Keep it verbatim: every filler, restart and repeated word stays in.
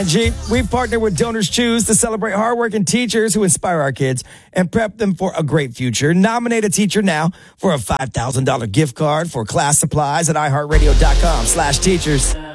G, we partner with Donors Choose to celebrate hardworking teachers who inspire our kids and prep them for a great future. Nominate a teacher now for a five thousand dollars gift card for class supplies at iHeartRadio.com slash teachers.